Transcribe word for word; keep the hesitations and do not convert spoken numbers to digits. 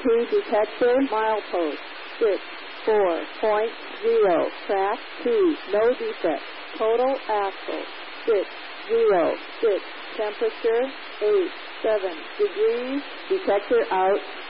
two detector, milepost six four point zero, track two, no defect, total axle six zero six, temperature eight seven degrees, detector out.